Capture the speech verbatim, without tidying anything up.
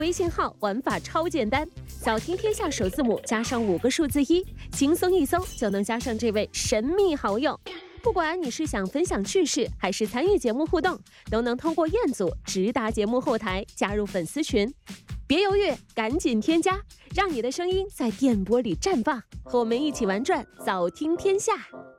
微信号玩法超简单，小听天下首字母加上五个数字一，轻松一搜就能加上这位神秘好友。不管你是想分享趣事，还是参与节目互动，都能通过彦祖直达节目后台加入粉丝群。别犹豫，赶紧添加，让你的声音在电波里绽放，和我们一起玩转早听天下。